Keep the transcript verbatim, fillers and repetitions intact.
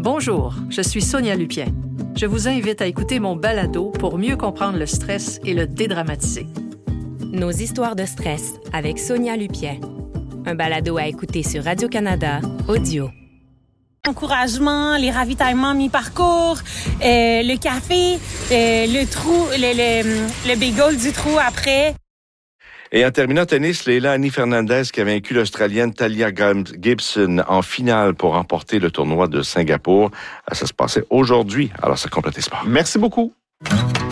Bonjour, je suis Sonia Lupien. Je vous invite à écouter mon balado pour mieux comprendre le stress et le dédramatiser. Nos histoires de stress avec Sonia Lupien. Un balado à écouter sur Radio-Canada Audio. Encouragement, les ravitaillements mi-parcours, euh, le café, euh, le trou, le, le, le bagel du trou après. Et en terminant tennis, Leila Annie Fernandez qui a vaincu l'Australienne Talia Gibson en finale pour remporter le tournoi de Singapour. Ça se passait aujourd'hui. Alors, ça complète sport. Merci beaucoup.